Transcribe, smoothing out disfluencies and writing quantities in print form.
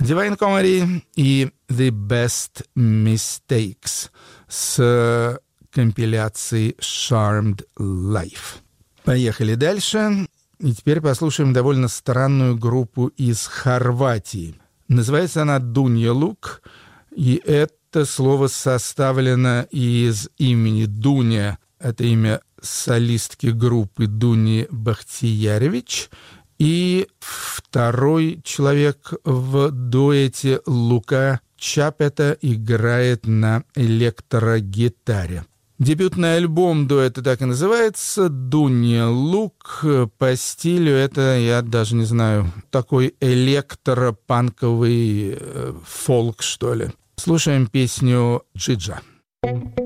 Divine Comedy и The Best Mistakes с компиляции Charmed Life. Поехали дальше. И теперь послушаем довольно странную группу из Хорватии. Называется она Dunja Luck, и это слово составлено из имени Дуня. Это имя солистки группы Дуни Бахтияревич. И второй человек в дуэте Лука Чапета играет на электрогитаре. Дебютный альбом дуэта так и называется «Dunja Luck». По стилю это, я даже не знаю, такой электропанковый фолк, что ли. Слушаем песню «Джиджа».